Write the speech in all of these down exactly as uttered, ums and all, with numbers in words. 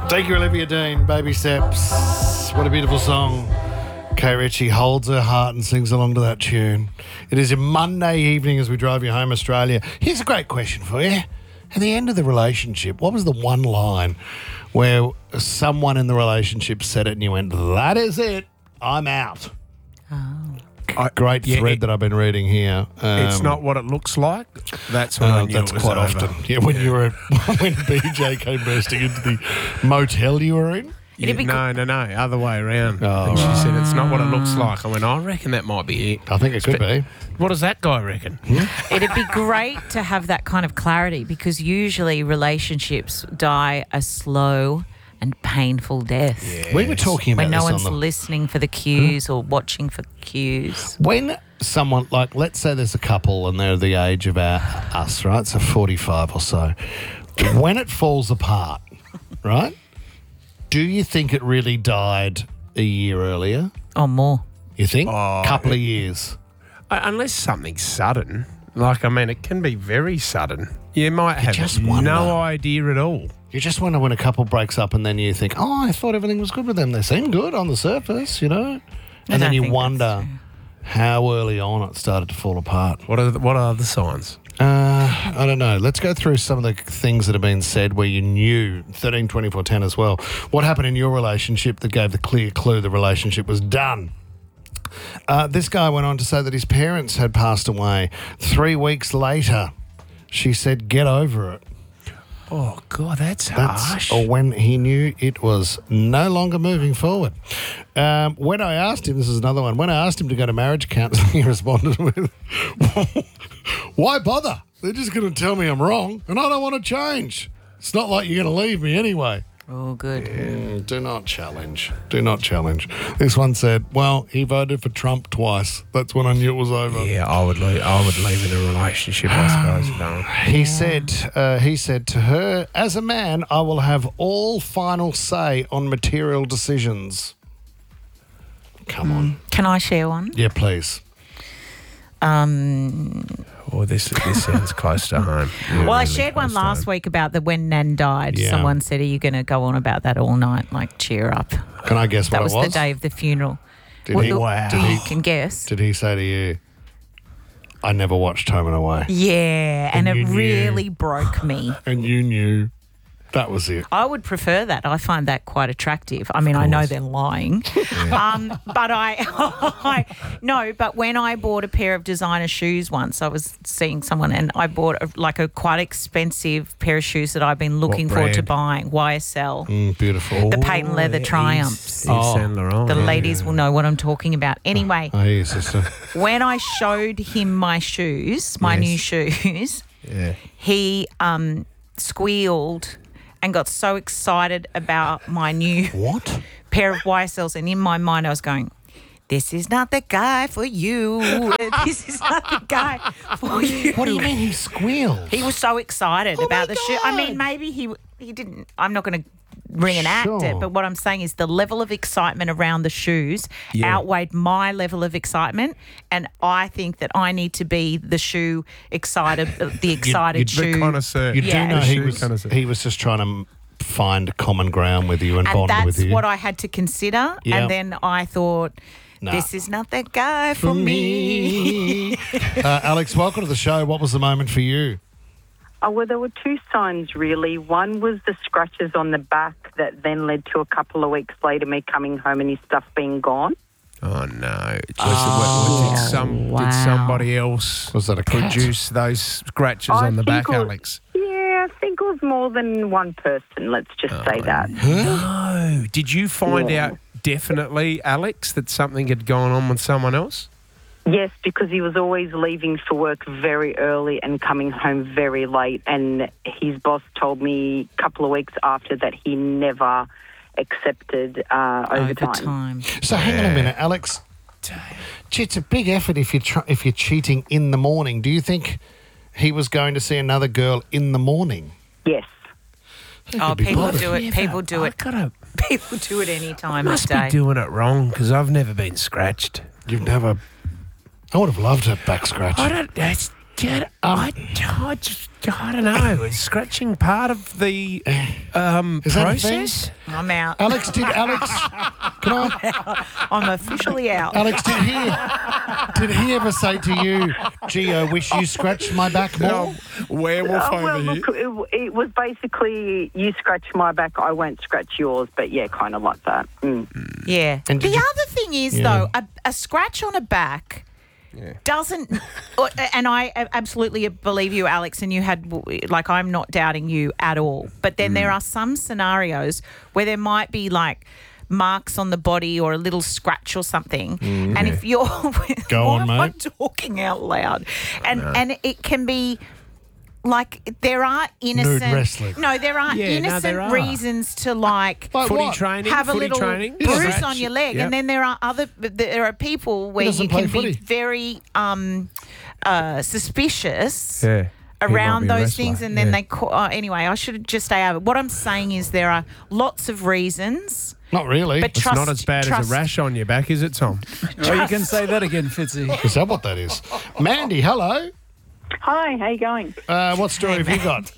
Thank you, Olivia Dean. Baby Steps. What a beautiful song. Kay Ritchie holds her heart and sings along to that tune. It is a Monday evening as we drive you home, Australia. Here's a great question for you. At the end of the relationship, what was the one line where someone in the relationship said it and you went, that is it, I'm out? Oh. I, great yeah, thread it, that I've been reading here. Um, it's not what it looks like. That's when uh, I knew that's it was quite over. often. Yeah, when yeah. you were when B J came bursting into the motel you were in. Yeah, no, no, no, other way around. Oh, and she right. said it's not what it looks like. I went, I reckon that might be it. I think it could be. What does that guy reckon? It'd be great to have that kind of clarity because usually relationships die a slow and painful death. Yes. We were talking about when no this one's on the... listening for the cues or watching for cues. When someone, like, let's say there's a couple and they're the age of our, us, right? So forty-five or so. When it falls apart, right? Do you think it really died a year earlier? Or more. You think? Oh, couple of years. Uh, unless something's sudden. Like, I mean, it can be very sudden. You might have just wonder. no idea at all. You just wonder when a couple breaks up and then you think, oh, I thought everything was good with them. They seem good on the surface, you know? And then you wonder how early on it started to fall apart. What are the, what are the signs? Uh, I don't know. Let's go through some of the things that have been said where you knew, thirteen twenty-four ten as well. What happened in your relationship that gave the clear clue the relationship was done? Uh, this guy went on to say that his parents had passed away. Three weeks later, she said, get over it. Oh, God, that's, that's harsh. Or when he knew it was no longer moving forward. Um, when I asked him, this is another one, when I asked him to go to marriage counselling, he responded with, why bother? They're just going to tell me I'm wrong and I don't want to change. It's not like you're going to leave me anyway. Oh, good. Yeah, do not challenge. Do not challenge. This one said, well, he voted for Trump twice. That's when I knew it was over. Yeah, I would leave, I would leave in a relationship, I suppose. No. He said, uh, he said to her, as a man, I will have all final say on material decisions. Come mm. on. Can I share one? Yeah, please. Um... Oh, this this sounds close to home. Yeah, well, really I shared one last week about the when Nan died. Yeah. Someone said, are you going to go on about that all night? Like, cheer up. Can I guess what that it was? was? That was the day of the funeral. Did well, he? Wow. Did you he, can guess. Did he say to you, I never watched Home and Away? Yeah, and, and it really knew. broke me. And you knew. That was it. I would prefer that. I find that quite attractive. I mean, I know they're lying. Yeah. Um, but I, I, no, but when I bought a pair of designer shoes once, I was seeing someone and I bought a, like a quite expensive pair of shoes that I've been looking forward to buying, Y S L. Mm, beautiful. The patent leather oh, Triumphs. Yves, Yves Saint Laurent. The yeah, ladies yeah. will know what I'm talking about. Anyway, oh, yes, sister. When I showed him my shoes, my yes. new shoes, yeah. he um, squealed and got so excited about my new what? pair of Y S Ls. And in my mind, I was going, this is not the guy for you. This is not the guy for you. What do you mean he squealed? He was so excited oh about the God. shoe. I mean, maybe he he didn't. I'm not going to reenact sure. it, but what I'm saying is the level of excitement around the shoes yeah. outweighed my level of excitement, and I think that I need to be the shoe excited, the excited you, shoe. The connoisseur. You yeah. do know he was, he was just trying to find common ground with you and, and bond with you. And that's what I had to consider, yeah. and then I thought, nah. this is not the guy for, for me. me. uh, Alex, welcome to the show. What was the moment for you? Oh, well, there were two signs, really. One was the scratches on the back that then led to a couple of weeks later me coming home and his stuff being gone. Oh, no. Just, oh, did, some, wow. did somebody else was that a produce those scratches I on the back, was, Alex? Yeah, I think it was more than one person, let's just oh, say that. No. Did you find yeah. out definitely, Alex, that something had gone on with someone else? Yes, because he was always leaving for work very early and coming home very late. And his boss told me a couple of weeks after that he never accepted uh, overtime. overtime. So hang on a minute, Alex. Gee, it's a big effort if you're, tr- if you're cheating in the morning. Do you think he was going to see another girl in the morning? Yes. Oh, people bothered. do it. People do I've it. Gotta, people do it any time I of must day. be doing it wrong because I've never been scratched. You've never... I would have loved a back scratch. I don't... That's, Dad, I, I just, I don't know. Is scratching part of the um, Is that a thing? process? I'm out. Alex, did Alex? Can I? I'm officially out. Alex, did he? Did he ever say to you, "Gee, I wish you scratched my back more"? No, werewolf Oh, well, over look, here. it, it was basically you scratch my back, I won't scratch yours, but yeah, kind of like that. Mm. Yeah. And The did you- other thing is, Yeah. though, a, a scratch on a back doesn't, or- and I absolutely believe you, Alex, and you had, like, I'm not doubting you at all. But then there are some scenarios where there might be, like, marks on the body or a little scratch or something. And if you're... Go why on, am I mate. talking out loud? And, and it can be... Like, there are innocent... wrestling. No, there are Yeah, no, innocent there are. reasons to, like... Like Footy what? training, have a footy little training. bruise Scratch. on your leg, Yep. and then there are other. There are people where doesn't you play can be footy. very um, uh, suspicious Yeah. around He might be a those things, wrestler, and then yeah. they. Call, uh, anyway, I should just stay out of it. What I'm saying is there are lots of reasons, Not really. but It's trust, not as bad trust, as a rash on your back, is it, Tom? Oh, you can say that again, Fitzy. Is that what that is? Mandy, hello. Hi, how you going? Uh, what story have you got?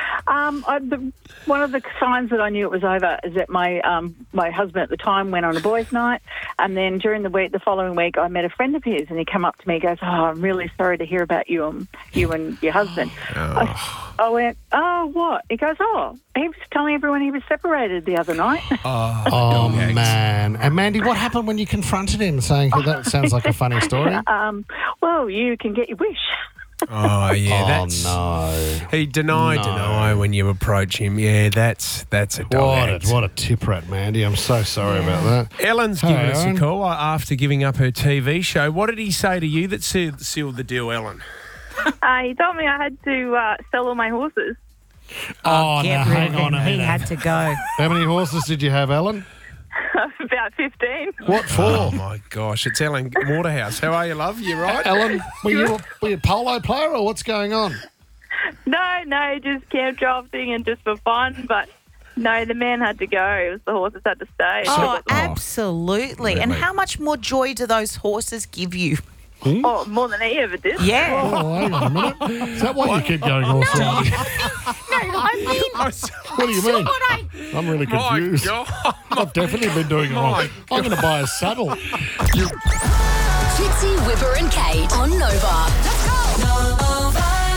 Um, I, the, one of the signs that I knew it was over is that my um, my husband at the time went on a boys' night, and then during the week, the following week, I met a friend of his, and he came up to me and goes, "Oh, I'm really sorry to hear about you and you and your husband." I, I went, "Oh, what?" He goes, "Oh, he was telling everyone he was separated the other night." Oh, man. And Mandy, what happened when you confronted him saying, that sounds like a funny story? um, well, you can get your wish. Oh, yeah. Oh, that's, no. He deny, No. deny when you approach him. Yeah, that's that's a dog What act. a, what a tip rat, Mandy. I'm so sorry about that. Ellen's Hey, given us Ellen. a call after giving up her T V show. What did he say to you that sealed, sealed the deal, Ellen? Uh, he told me I had to uh, sell all my horses. Oh, Get now rid hang of on him. a He minute. had to go. How many horses did you have, Ellen? About fifteen. What for? Oh, my gosh. It's Ellen Waterhouse. How are you, love? You right? Ellen, were you, were you a polo player or what's going on? No, no, just camp drafting and just for fun. But no, the man had to go. It was the horses had to stay. Oh, absolutely. And really? how much more joy do those horses give you? Oh, more than he ever did. Yeah. Oh, hang on a minute. Is that why you keep going horse riding? I mean, What do you mean? what I, I'm really My confused. God. I've definitely been doing it wrong. My I'm going to buy a saddle. Fitzy, Whipper and Kate on Nova. Let's go!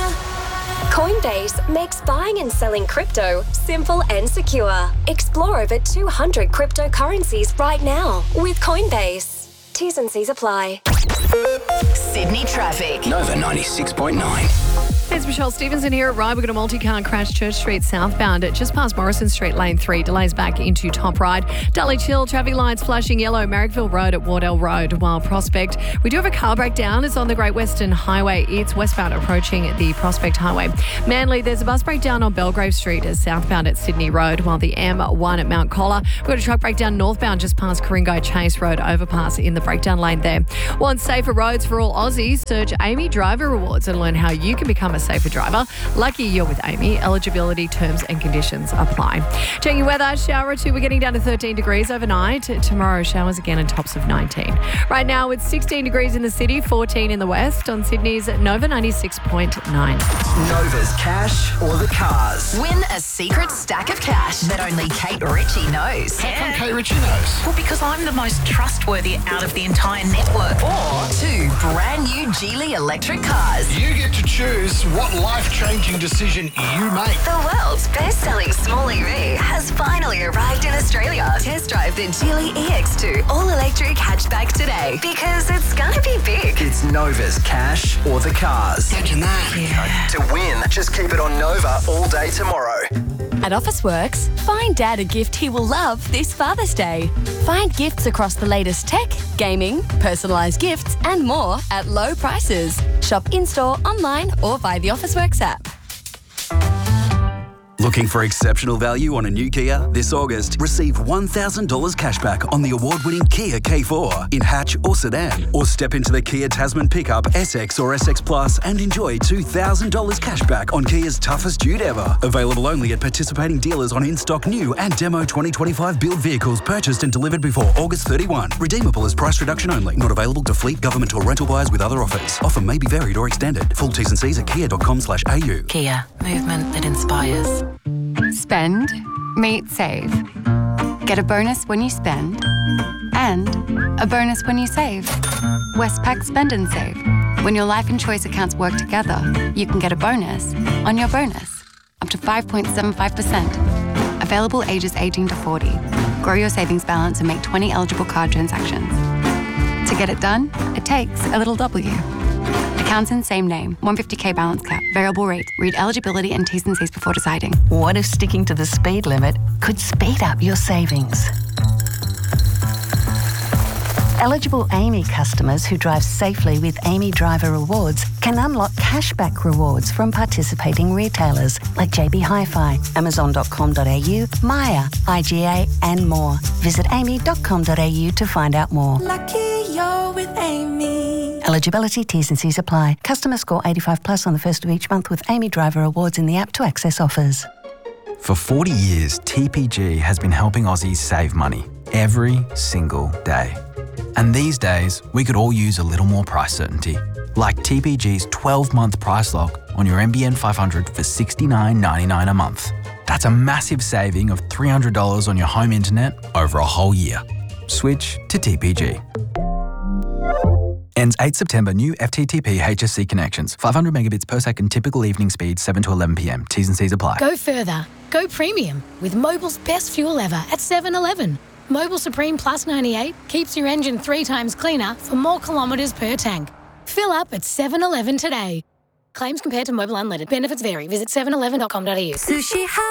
Coinbase makes buying and selling crypto simple and secure. Explore over two hundred cryptocurrencies right now with Coinbase. T's and C's apply. Sydney traffic. Nova ninety-six point nine. It's Michelle Stevenson here at Rye. We've got a multi-car crash Church Street southbound at just past Morrison Street, lane three. Delays back into Top Ride. Dulwich Hill, traffic lights flashing yellow. Marrickville Road at Wardell Road. While Prospect, we do have a car breakdown. It's on the Great Western Highway. It's westbound approaching the Prospect Highway. Manly, there's a bus breakdown on Belgrave Street as southbound at Sydney Road. While the M one at Mount Coller. We've got a truck breakdown northbound just past Coringo Chase Road overpass in the breakdown lane there. Want safer roads for all Aussies? Search Amy Driver Awards and learn how you can become a safer driver. Lucky you're with Amy. Eligibility, terms and conditions apply. Checking weather, shower or two. We're getting down to thirteen degrees overnight. Tomorrow, showers again and tops of nineteen. Right now, it's sixteen degrees in the city, fourteen in the west. On Sydney's Nova ninety-six point nine. Nova's cash or the cars. Win a secret stack of cash that only Kate Ritchie knows. How come Kate Ritchie knows? Well, because I'm the most trustworthy out of the entire network. Or two brand new Geely electric cars. You get to choose what life-changing decision you make. The world's best-selling small E V has finally arrived in Australia. Test drive the Geely E X two all-electric hatchback today because it's gonna be big. It's Nova's cash or the cars. Imagine that. To win, just keep it on Nova all day tomorrow. At Officeworks, find Dad a gift he will love this Father's Day. Find gifts across the latest tech, gaming, personalised gifts and more at low prices. Shop in-store, online or via the Officeworks app. Looking for exceptional value on a new Kia? This August, receive one thousand dollars cashback on the award-winning Kia K four in hatch or sedan. Or step into the Kia Tasman pickup, S X or S X Plus and enjoy two thousand dollars cashback on Kia's toughest dude ever. Available only at participating dealers on in-stock new and demo twenty twenty-five build vehicles purchased and delivered before August thirty-first. Redeemable as price reduction only. Not available to fleet, government or rental buyers with other offers. Offer may be varied or extended. Full T's and C's at kia dot com slash a u. Kia. Movement that inspires. Spend, meet, save. Get a bonus when you spend and a bonus when you save. Westpac Spend and Save. When your life and choice accounts work together, you can get a bonus on your bonus, up to five point seven five percent. Available ages eighteen to forty. Grow your savings balance and make twenty eligible card transactions. To get it done, it takes a little W. Accounts in same name, one hundred fifty k balance cap, variable rate. Read eligibility and T's and C's before deciding. What if sticking to the speed limit could speed up your savings? Eligible Amy customers who drive safely with Amy Driver Rewards can unlock cashback rewards from participating retailers like J B Hi-Fi, amazon dot com dot a u, Maya, I G A and more. Visit amy dot com dot a u to find out more. Lucky you're with Amy. Eligibility, T's and C's apply. Customer score eighty-five plus on the first of each month with Amy Driver Rewards in the app to access offers. For forty years, T P G has been helping Aussies save money every single day. And these days, we could all use a little more price certainty. Like T P G's twelve-month price lock on your N B N five hundred for sixty-nine ninety-nine a month. That's a massive saving of three hundred dollars on your home internet over a whole year. Switch to T P G. Ends eighth September. New F T T P H S C connections. five hundred megabits per second typical evening speed, seven to eleven p m. T's and C's apply. Go further. Go premium with Mobil's best fuel ever at seven eleven. Mobil Supreme Plus ninety-eight keeps your engine three times cleaner for more kilometres per tank. Fill up at seven eleven today. Claims compared to Mobil Unleaded. Benefits vary. Visit seven eleven dot com dot a u. Sushi Hut.